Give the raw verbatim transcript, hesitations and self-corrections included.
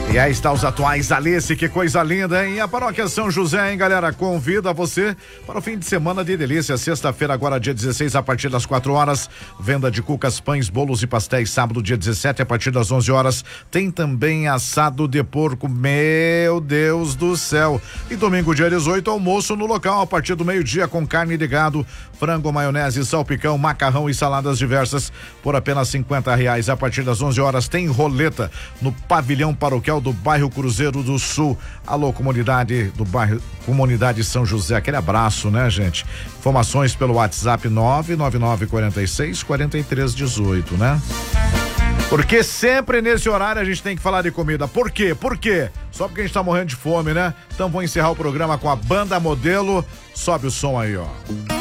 E aí está os atuais Alice, que coisa linda, hein? A Paróquia São José, hein, galera? Convida você para o fim de semana de delícia. Sexta-feira, agora dia dezesseis, a partir das quatro horas. Venda de cucas, pães, bolos e pastéis. Sábado, dia dezessete, a partir das onze horas. Tem também assado de porco. Meu Deus do céu. E domingo, dia dezoito, almoço no local, a partir do meio-dia, com carne de gado, frango, maionese, salpicão, macarrão e saladas diversas por apenas cinquenta reais. A partir das onze horas, tem roleta no pavilhão paroquial do bairro Cruzeiro do Sul. Alô, comunidade do bairro, comunidade São José, aquele abraço, né, gente? Informações pelo WhatsApp nove nove nove quatro seis quatro três um oito, né? Porque sempre nesse horário a gente tem que falar de comida. Por quê? Por quê? Só porque a gente tá morrendo de fome, né? Então vou encerrar o programa com a Banda Modelo. Sobe o som aí, ó.